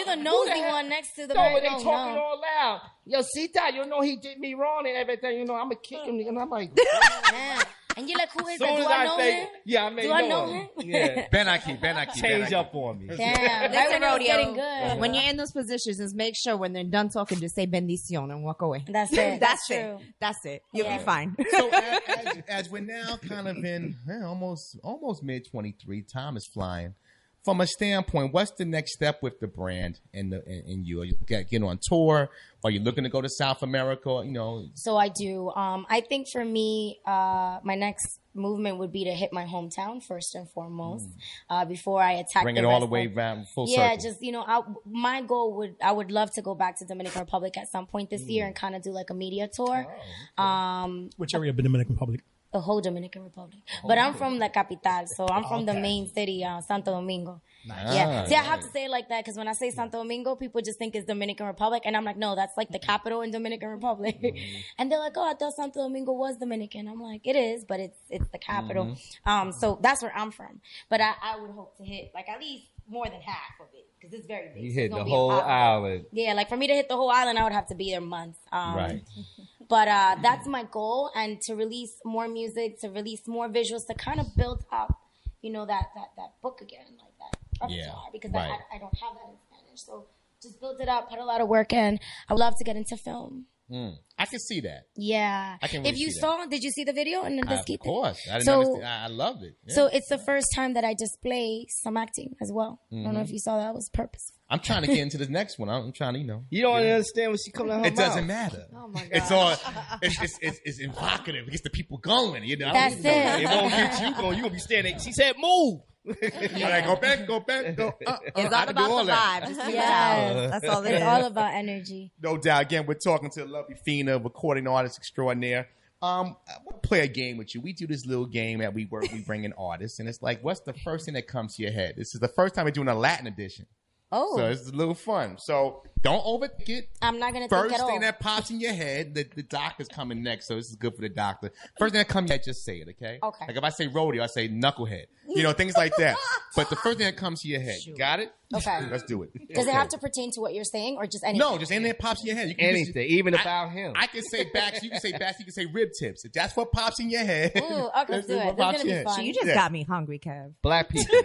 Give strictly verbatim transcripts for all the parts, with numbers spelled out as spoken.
you're the nosy one next to the no, very but they no, talking no. all loud. Yo, Sita, you know he did me wrong and everything. You know, I'm going to kick him. And I'm like, yeah. And you're like, who is soon that? Do as I I know say, him? yeah, I may Do know I know him. him? Yeah. Ben Aki, Ben Aki. Change Ben up on me. Damn. Listen, Right when it was Rodeo, getting good. when you're in those positions, just make sure when they're done talking, just say bendición and walk away. That's it. That's, That's it. true. That's it. You'll Yeah. be fine. So as, as, as we're now kind of in eh, almost almost mid twenty-three, time is flying. From a standpoint, what's the next step with the brand and the and, and you? Are you getting on tour? Are you looking to go to South America? You know. So I do. Um, I think for me, uh, my next movement would be to hit my hometown first and foremost, mm. uh, before I attack. Bring the it all rest the way of, around full yeah, circle. just you know, I, my goal would I would love to go back to Dominican Republic at some point this mm. year and kind of do like a media tour. Oh, okay. Um, which area of the Dominican Republic? The whole Dominican Republic. Oh, but I'm from La Capital, so I'm from okay. the main city, uh, Santo Domingo. Nice. Yeah. Ah, See, I nice. have to say it like that because when I say Santo Domingo, people just think it's Dominican Republic. And I'm like, no, that's like the capital in Dominican Republic. Mm-hmm. And they're like, oh, I thought Santo Domingo was Dominican. I'm like, it is, but it's it's the capital. Mm-hmm. Um, so that's where I'm from. But I, I would hope to hit like at least more than half of it because it's very big. You so hit it's the be whole impossible. island. Yeah, like for me to hit the whole island, I would have to be there months. Um, Right. But uh, that's my goal, and to release more music, to release more visuals, to kind of build up, you know, that that, that book again, like that repertoire, Yeah, because right. I, I don't have that in Spanish. So just build it up, put a lot of work in. I would love to get into film. Mm. I can see that. Yeah. I can really if you see saw, that. did you see the video? And then I, just keep of course. I didn't So- understand. I, I loved it. Yeah. So it's the first time that I display some acting as well. Mm-hmm. I don't know if you saw that. It was purposeful. I'm trying to get into the next one. I'm trying to, you know. You don't yeah. understand when she comes out her It mouth. doesn't matter. Oh my God. It's all. It's it's it's, it's evocative. It gets the people going. You know. That's it. It won't get you going. You gonna be standing. She said, "Move." You're like, go back, go back, go. Uh, uh, It's I all can do about all the that. vibe. Just keep it Yes. out. That's all it It's is. all about energy. No doubt. Again, we're talking to the lovely Fina, recording artist extraordinaire. Um, I want to play a game with you. We do this little game that we work. We bring in artists, and it's like, what's the first thing that comes to your head? This is the first time we're doing a Latin edition, Oh, so it's a little fun. So don't overthink it. I'm not going to think First at all. thing that pops in your head, the, the doctor's coming next, so this is good for the doctor. First thing that comes in your head, just say it, okay? Okay. Like if I say rodeo, I say knucklehead. You know, things like that. But the first thing that comes to your head, you got it? Okay. Let's do it. Does it Okay. have to pertain to what you're saying or just anything? No, just anything that pops in your head. You can just- Anything, even I- about him. I can say backs, you can say backs, you can say rib tips. If that's what pops in your head. Ooh, okay, let's that's do what it. This pops is in going your to be head. fun. You just Yeah. got me hungry, Kev. Black people.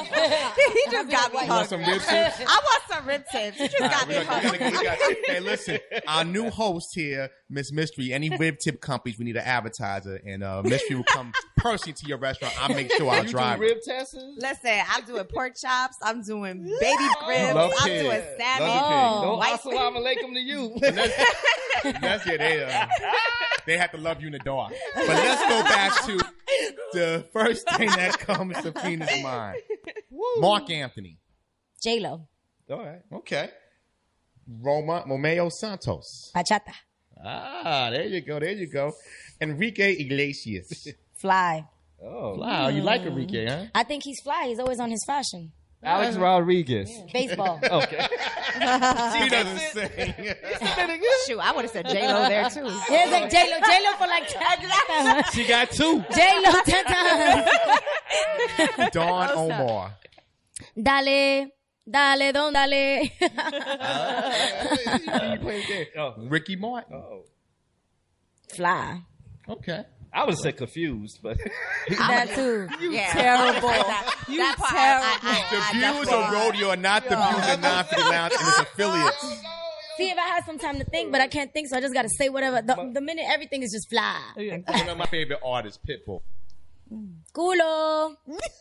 he just got me You want some hungry. rib tips? I want some rib tips. You just got me We got- we hungry. got- we got- Hey, listen, our new host here, Miss Mystery. Any rib tip companies, we need an advertiser, and uh, Mystery will come personally to your restaurant. I'll make sure I'll You drive. do rib tests? Listen, I'm doing pork chops. I'm doing baby ribs. Love I'm pig. doing Love salmon. the pig. No White- assalamu alaikum to you. That's it. They, uh, they have to love you in the dark. But let's go back to the first thing that comes to Fina's mind. Mark Anthony. J-Lo. All right. Okay. Roma, Romeo Santos. Bachata. Ah, there you go. There you go. Enrique Iglesias. Fly. Oh. Wow, you like Enrique, huh? I think he's fly. He's always on his fashion. Alex Rodriguez. Baseball. Okay. He doesn't sing. Shoot, I would have said J Lo there too. Yeah, it's like J-Lo. J-Lo for like ten times. She got two. J-Lo ten times. Don Omar. Dale. Dale, don dale. You play a game. Oh. Ricky Martin. Oh. Fly. Okay. I would have said confused, but That too. Yeah. Terrible. That, You that part, terrible. I, I, The I views definitely- of rodeo are not the views of nine fifty Lounge and its affiliates. See, if I had some time to think, but I can't think, so I just got to say whatever. The, the minute everything is just fly. One of my favorite artists, Pitbull. Culo.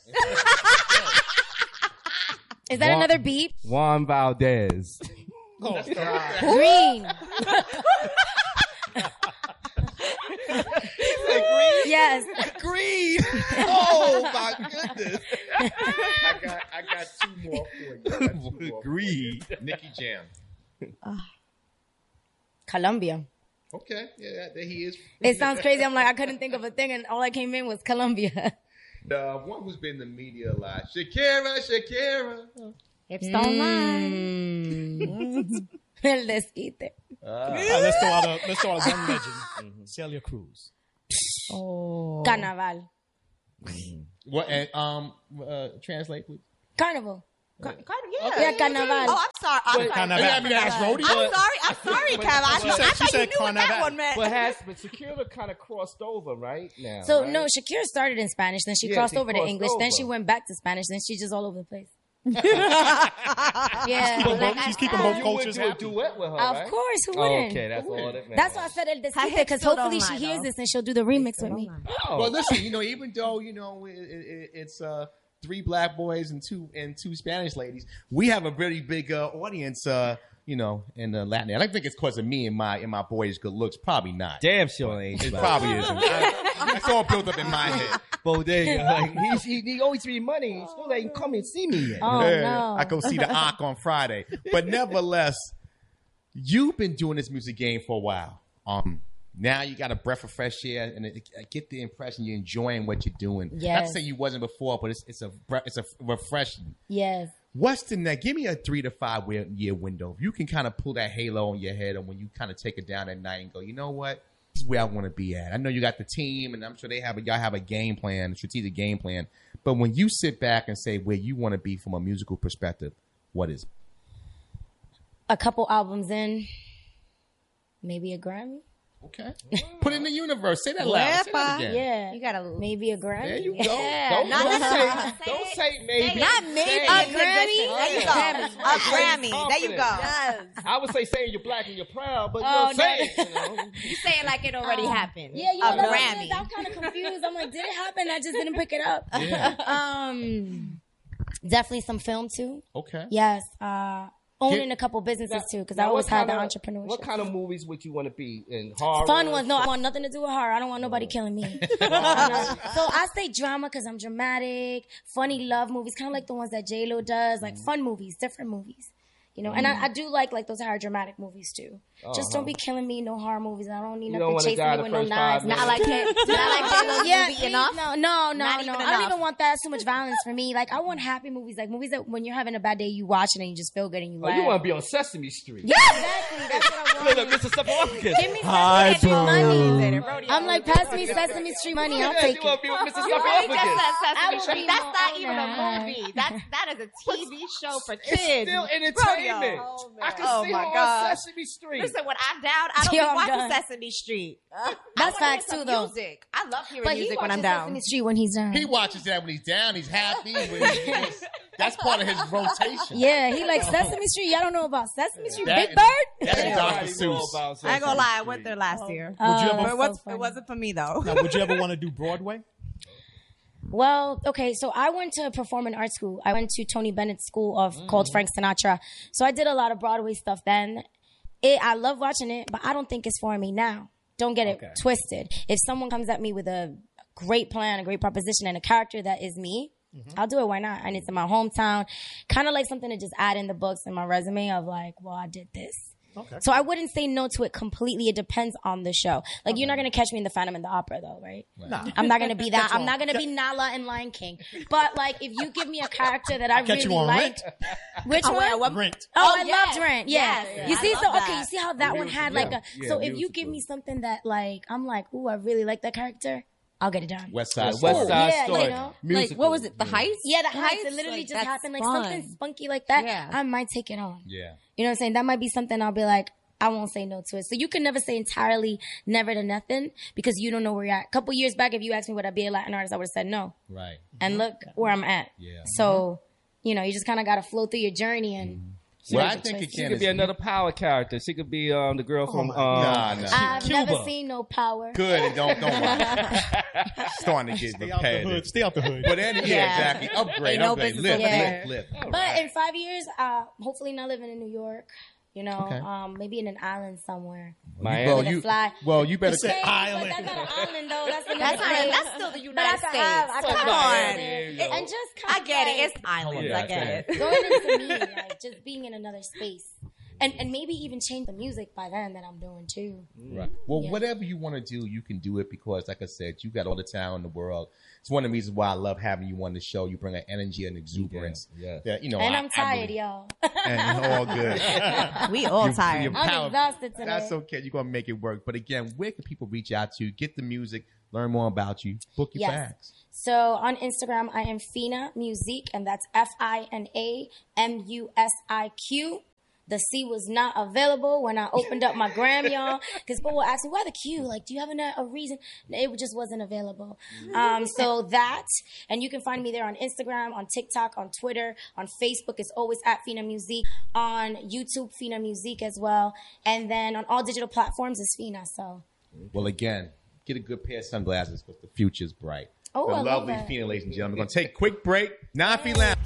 Is that Juan- another beep? Juan Valdez. Green. Yes. Green. Oh my goodness. I got I got two more for you. I got two more. Green. Nicky Jam. Colombia. Okay. Yeah, there he is. It sounds crazy. I'm like, I couldn't think of a thing, and all that came in was Colombia. The one who's been in the media a lot. Shakira, Shakira. Hips don't lie. Mm. El desquite. Uh, let's throw out a let's throw out one legend, Celia Cruz. Carnaval. What and um uh translate please. Carnival. Car- car- yeah. Yeah, carnaval. Oh, I'm sorry. I'm But- sorry. Carnaval. I mean, that's rodeo. I'm sorry. I'm sorry, But- Kev. I, She I said- she thought said you knew what that carnaval. one meant. But has but Shakira kind of crossed over right now. So right? no, Shakira started in Spanish, then she Yeah, crossed she over to crossed English, then she over. went back to Spanish, then she's just all over the place. yeah, keeping like both- I she's keeping said. both you cultures would do a happy. duet with her, Of right? course, who Oh, wouldn't? okay, that's all that matters. That's why I said El Her Desquite, hips because still hopefully don't she lie, hears though. this and she'll do the remix with me. Oh. Well, listen, you know, even though you know it, it, it's uh, three black boys and two and two Spanish ladies, we have a very big uh, audience. Uh, you know, in the Latin. I don't think it's because of me and my and my boyish good looks. Probably not. Damn sure ain't. It probably isn't. I, it's all built up in my head. Bodega. Like, he's, he, he always be money. He still ain't come and see me yet. Oh Yeah, no. I go see the Ark on Friday. But nevertheless, you've been doing this music game for a while. Um, now you got a breath of fresh air, and it, I get the impression you're enjoying what you're doing. Not to Yes. say you wasn't before, but it's it's a bre- it's a refreshing. Yes. What's the next? Give me a three to five year year window. If you can kind of pull that halo on your head, and when you kind of take it down at night and go, you know what? This is where I want to be at. I know you got the team, and I'm sure they have a, y'all have a game plan, a strategic game plan. But when you sit back and say where you want to be from a musical perspective, what is it? A couple albums in, maybe a Grammy. Okay. Put it in the universe. Say that loud. Say that again. Yeah. You gotta. Maybe a Grammy. There you go. Yeah. Don't, Not don't necessarily. say, Say don't it. say maybe. Not maybe. Say A it. Grammy. There you go. A Grammy. There you go. Yes. I would say saying you're black and you're proud, but you Oh, don't say no. it. You know? You say it like it already happened. Yeah, you a know, that's what it Grammy. is. I'm kind of confused. I'm like, did it happen? I just didn't pick it up. um, definitely some film too. Okay. Yes. Uh, owning Get- a couple businesses Now- too, because now I always what had the kind of- entrepreneurship. What kind of movies would you want to be in? Horror? Fun ones. No, I want nothing to do with her. I don't want nobody killing me. No. So I say drama because I'm dramatic. Funny love movies, kind of like the ones that J Lo does, like fun movies, different movies. You know, and I, I do like like those higher dramatic movies too. Just don't be killing me, no horror movies. I don't need You don't nothing want a chasing guy me the with no first knives. five Not like it. Not like J-Lo's Yeah, movie please, enough. no, no, no, Not no. even I don't enough. even want that. It's too much violence for me. Like I want happy movies, like movies that when you're having a bad day, you watch it and you just feel good and you Oh, laugh. you want to be on Sesame Street? Yeah, exactly. That's what I Look want. at Mister Stephanopoulos. Give me Hi, Sesame Street bro. money. I'm like, pass me Sesame Street money. I'll Yeah, take you want to it. be with Mister You already just Stephanopoulos. said I Sesame would Street. be That's more not on even a that. movie. That's that is a T V show for It's kids. still entertainment. Oh, I can oh see my her on God. Sesame Street. Listen, when I'm down, I don't Yo, be I'm watching done. Sesame Street. I That's wanna hear facts some too, though. Music. I love hearing But he music when I'm watches down. Sesame Street when he's down. He watches that when he's down. He's happy. When he's, that's part of his rotation. Yeah, he likes Sesame Street. Y'all don't know about Sesame Street. That- Big Bird. That's Yeah, Doctor everybody know Seuss. about I ain't gonna Sesame lie, I Street. went there last year. Uh, Would you ever- But it, that's was, so funny. it wasn't for me though. Now, would you ever want to do Broadway? Well, okay, so I went to performing art school. I went to Tony Bennett's school of called Frank Sinatra. So I did a lot of Broadway stuff then. It, I love watching it, but I don't think it's for me now. Don't get it Okay. twisted. If someone comes at me with a great plan, a great proposition, and a character that is me, I'll do it. Why not? And it's in my hometown. Kind of like something to just add in the books in my resume of like, well, I did this. Okay. So I wouldn't say no to it completely. It depends on the show. Like you're not gonna catch me in the Phantom and the Opera though, right? Nah. I'm not gonna be that. I'm not gonna be Nala and Lion King. But like, if you give me a character that I Catch you really on like, which Oh, one? wait, what- Rent. Oh, Oh, I yes. loved Rent. Yeah. Yes, You I see, love so okay, that. you see how that one had like a. Yeah, So if you musical. give me something that like I'm like, ooh, I really like that character, I'll get it done. West Side West Story. Side Yeah, Story. you know? Like, what was it? The Heist? Yeah, the heights. Heights? It literally Like, just that's happened. Like fun. something spunky like that. Yeah. I might take it on. Yeah. You know what I'm saying? That might be something I'll be like, I won't say no to it. So you can never say entirely never to nothing because you don't know where you're at. A couple years back, if you asked me would I be a Latin artist, I would have said no. Right. And look where I'm at. Yeah. So, you know, you just kind of got to flow through your journey and. Well, make I the think it choices. She can. could be another power character. She could be um, the girl from. my um, Nah, nah. I've Cuba. never seen no power. Good. And don't don't worry. Starting to get Stay out the hood. repetitive. Stay out the hood. But then, yeah, Yeah. exactly. Upgrade, Ain't no upgrade, business lift, over lift, there. lift. But in five years, uh, hopefully not living in New York. You know, Okay. um, maybe in an island somewhere. Miami. Well, With a you, fly. well, you better. It's a- Okay, island. But that's not an island though. That's another That's not. place. That's still the But I United could States. have. I could Come have on. There you go. And just kind I of get like it. It's islands. Yeah, I get okay. it. going into me, like just being in another space. and and maybe even change the music by then that I'm doing too. Right. Well, Yeah. whatever you want to do, you can do it because, like I said, you got all the talent in the world. It's one of the reasons why I love having you on the show. You bring an energy and exuberance. Yeah, Yeah, you know, And I, I'm tired, I really, y'all. and all good. We all You- tired. you're I'm powerful. exhausted today. That's okay. You're gonna make it work. But again, where can people reach out to you, get the music, learn more about you, book your Yes. facts? So on Instagram, I am Fina Musique, and that's F I N A M U S I Q. The C was not available when I opened up my gram, y'all, because people will ask me, why the Q? Like, do you have a, a reason? It just wasn't available. Um, so that, and you can find me there on Instagram, on TikTok, on Twitter, on Facebook. It's always at Fina Musique. On YouTube, Fina Musique as well. And then on all digital platforms, it's Fina, so. Well, again, get a good pair of sunglasses because the future's bright. Oh, the I love lovely that. Fina, ladies and gentlemen. We're gonna take a quick break. Nafi Lounge.